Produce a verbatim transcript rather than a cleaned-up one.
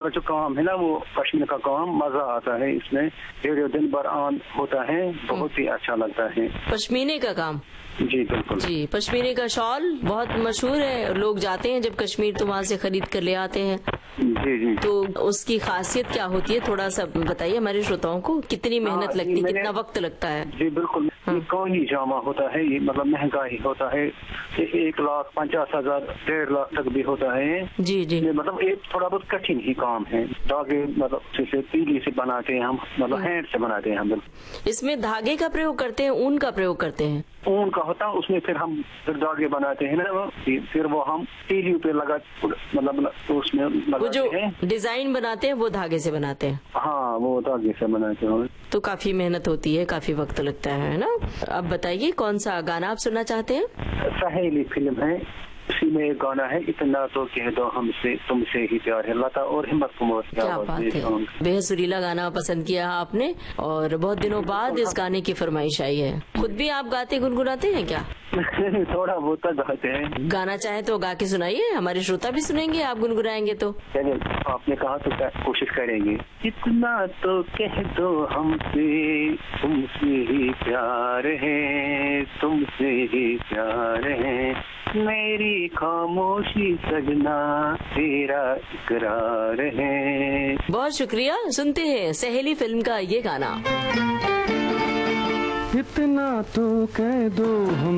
जो काम है ना वो पश्मीना का काम मजा आता है इसमें, रेडियो दिन भर ऑन होता है, बहुत ही अच्छा लगता है। पश्मीने का काम? जी बिल्कुल जी, पश्मीने का शॉल बहुत मशहूर है, लोग जाते हैं जब कश्मीर तो वहाँ से खरीद कर ले आते हैं। जी जी। तो उसकी खासियत क्या होती है, थोड़ा सा बताइए हमारे श्रोताओं को, कितनी मेहनत लगती है, कितना वक्त लगता है? जी बिल्कुल, कौन ही जामा होता है, ये मतलब महंगा ही होता है, एक लाख पचास हजार डेढ़ लाख तक भी होता है। जी जी। मतलब एक थोड़ा बहुत कठिन ही काम है, धागे मतलब जैसे तीली से बनाते हैं हम, मतलब हैंड से बनाते हैं हम। इसमें धागे का प्रयोग करते हैं, ऊन का प्रयोग करते हैं? ऊन का होता है, उसमें फिर हम फिर धागे बनाते हैं ना, फिर वो हम तीली पे लगा मतलब उसमें वो जो डिजाइन बनाते हैं वो धागे से बनाते हैं? हाँ, वो धागे से बनाते हैं। तो काफी मेहनत होती है, काफी वक्त लगता है ना। अब बताइए कौन सा गाना आप सुनना चाहते हैं? सहेली फिल्म है, उसी में एक गाना है, इतना तो कह दो हमसे तुमसे ही प्यार है, लता और हिम्मत कुमार। क्या बात है, बेहद सुरीला गाना पसंद किया आपने, और बहुत दिनों बाद इस गाने की फरमाइश आई है। खुद भी आप गाते गुनगुनाते हैं क्या? थोड़ा बहुत गाते हैं। गाना चाहे तो गा के सुनाइए, हमारे श्रोता भी सुनेंगे, आप गुनगुनाएंगे तो। चलिए, आपने कहा तो कोशिश करेंगे। इतना तो कह दो हमसे तुमसे ही प्यार है, तुमसे ही प्यार है, मेरी खामोशी सजना तेरा इकरार है। बहुत शुक्रिया, सुनते हैं सहेली फिल्म का ये गाना। इतना तो कह दो हम